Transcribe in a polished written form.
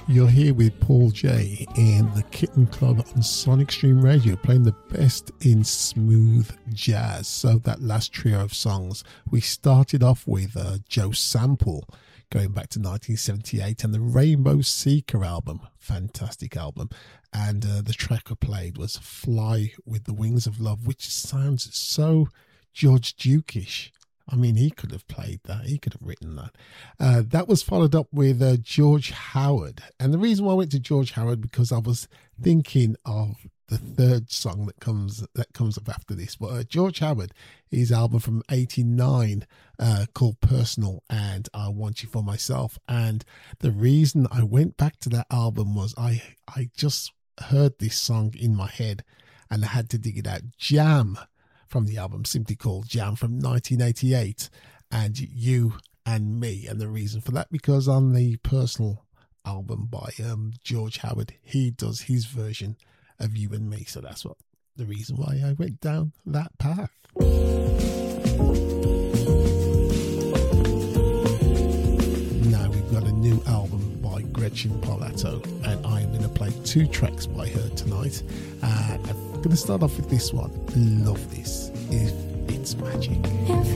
You're here with Paul J in the Kitten Club on Sonic Stream Radio, playing the best in smooth jazz. So that last trio of songs, we started off with Joe Sample, going back to 1978, and the Rainbow Seeker album, fantastic album. And the track I played was Fly with the Wings of Love, which sounds so George Duke-ish. I mean, he could have played that. He could have written that. That was followed up with George Howard. And the reason why I went to George Howard, because I was thinking of the third song that comes up after this. But George Howard, his album from '89 called Personal and I Want You For Myself. And the reason I went back to that album was I just heard this song in my head and I had to dig it out. Jam, from the album simply called Jam from 1988, and You and Me. And the reason for that, because on the Personal album by George Howard, he does his version of You and Me. So that's what the reason why I went down that path. Now we've got a new album by Gretchen Parlato, and I'm going to play 2 tracks by her tonight. I'm going to start off with this one. Love this. If It's Magic.